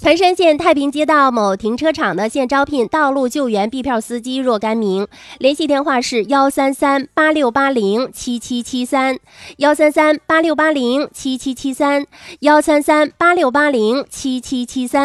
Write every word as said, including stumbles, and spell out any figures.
盘山县太平街道某停车场呢，现招聘道路救援币票司机若干名，联系电话是幺三三八六八零七七七三，幺三三八六八零七七七三，幺三三八六八零七七七三。